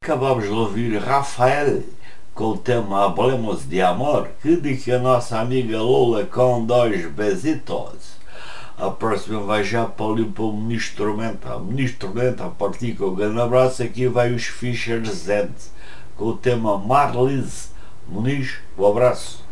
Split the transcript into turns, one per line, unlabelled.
Acabamos de ouvir Rafael com o tema Hablemos de Amor, que dedica a nossa amiga Lola com dois besitos. A próxima vai já para o instrumental. A partir com um grande abraço. Aqui vai os Fischer Z com o tema Marlise Muniz. Um abraço.